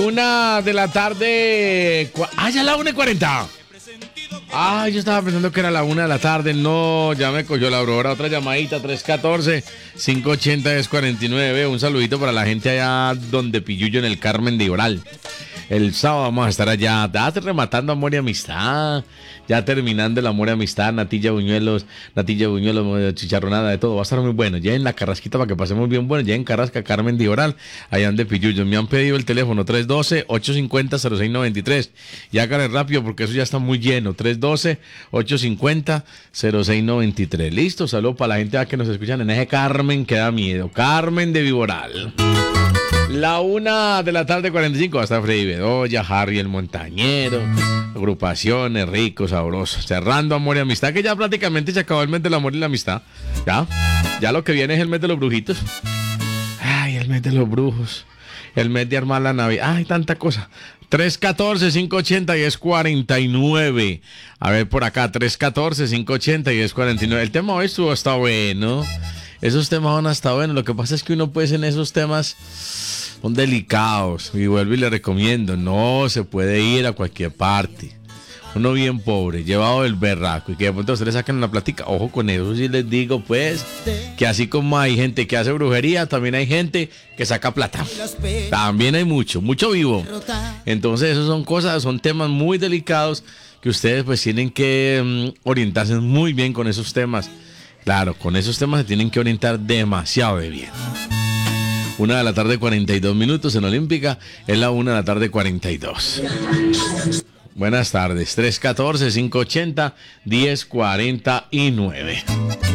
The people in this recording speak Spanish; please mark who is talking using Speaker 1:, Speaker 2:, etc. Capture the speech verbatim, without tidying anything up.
Speaker 1: Una de la tarde. Cua- Ah, ya la una y cuarenta. Ah, yo estaba pensando que era la una de la tarde. No, ya me cogió la aurora. Otra llamadita, tres uno cuatro, cinco ocho cero, diez cuarenta y nueve. Un saludito para la gente allá donde Pillullo en el Carmen de Oral. El sábado vamos a estar allá, ya rematando Amor y Amistad, ya terminando el Amor y Amistad, natilla, buñuelos, natilla, buñuelos, chicharronada, de todo. Va a estar muy bueno. Ya en la Carrasquita para que pasemos bien bueno. Ya en Carrasca, Carmen de Oral, allá donde Pillullo. Me han pedido el teléfono tres uno dos, ocho cinco cero, cero seis nueve tres. Y háganle rápido porque eso ya está muy lleno. tres uno dos, ocho cinco cero, cero seis nueve tres. Listo, saludos para la gente que nos escuchan en ese Carmen que da miedo. Carmen de Viboral. La una de la tarde, cuarenta y cinco, va a estar Freddy Bedoya, Harry el Montañero, agrupaciones, ricos, sabrosos, cerrando Amor y Amistad, que ya prácticamente se acabó el mes del amor y la amistad. Ya, ya lo que viene es el mes de los brujitos. Ay, el mes de los brujos, el mes de armar la Navidad, ay, tanta cosa. tres uno cuatro, cinco ocho cero, diez cuarenta y nueve. A ver por acá, tres uno cuatro, cinco ocho cero, diez cuarenta y nueve. El tema hoy estuvo hasta bueno. Esos temas van hasta bueno. Lo que pasa es que uno pues en esos temas son delicados. Y vuelvo y le recomiendo, no se puede ir a cualquier parte. Uno bien pobre, llevado del berraco, y que de pronto ustedes saquen una plática. Ojo con eso, sí les digo pues, que así como hay gente que hace brujería, también hay gente que saca plata. También hay mucho, mucho vivo. Entonces esos son cosas, son temas muy delicados que ustedes pues tienen que um, orientarse muy bien con esos temas. Claro, con esos temas se tienen que orientar demasiado de bien. Una de la tarde, cuarenta y dos minutos en Olímpica. Es la una de la tarde, cuarenta y dos. Buenas tardes. tres uno cuatro, cinco ocho cero, diez cuarenta y nueve.